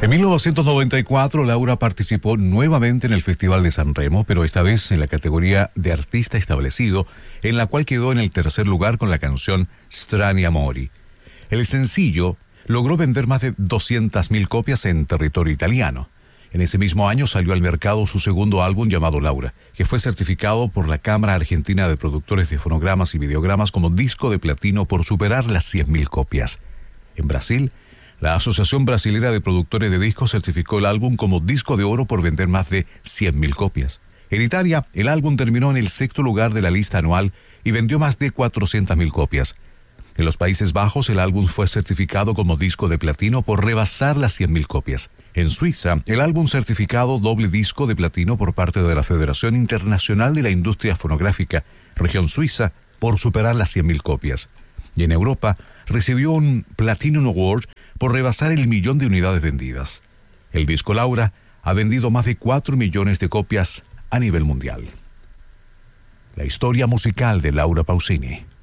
En 1994, Laura participó nuevamente en el Festival de San Remo, pero esta vez en la categoría de artista establecido, en la cual quedó en el tercer lugar con la canción Strani Amori. El sencillo logró vender más de 200.000 copias en territorio italiano. En ese mismo año salió al mercado su segundo álbum llamado Laura, que fue certificado por la Cámara Argentina de Productores de Fonogramas y Videogramas como disco de platino por superar las 100.000 copias. En Brasil, la Asociación Brasilera de Productores de Discos certificó el álbum como disco de oro por vender más de 100.000 copias. En Italia, el álbum terminó en el sexto lugar de la lista anual y vendió más de 400.000 copias. En los Países Bajos, el álbum fue certificado como disco de platino por rebasar las 100.000 copias. En Suiza, el álbum certificado doble disco de platino por parte de la Federación Internacional de la Industria Fonográfica, región suiza, por superar las 100.000 copias. Y en Europa, recibió un Platinum Award por rebasar el 1.000.000 de unidades vendidas. El disco Laura ha vendido más de 4 millones de copias a nivel mundial. La historia musical de Laura Pausini.